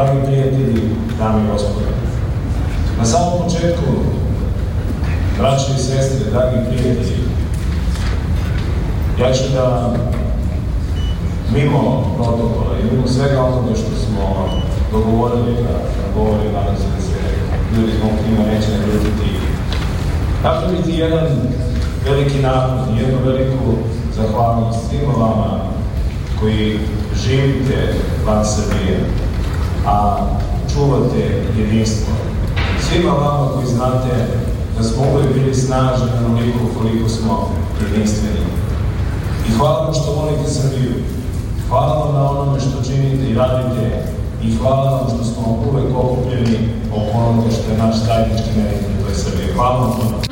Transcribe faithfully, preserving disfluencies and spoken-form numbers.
Dragi prijatelji, dame i gospodo, na samom početku, braće i sestre, dragi prijatelji, ja ću da, mimo protokola i mimo svega onoga što smo dogovorili da, da govorim, nadam se da se ljudi zbog njima neće ne ljutiti, napraviti jedan veliki napad, jednu veliku zahvalnost svima vama koji živite van Srbije, a čuvate jedinstvo. Svima vama koji znate da smo uvek bili snažni onoliko koliko smo jedinstveni. I hvala vam što volite Srbiju. Hvala vam na onome što činite i radite. I hvala vam što smo uvek okupljeni oko onoga što je naš zajednički meritor, to je Srbija. Hvala vam.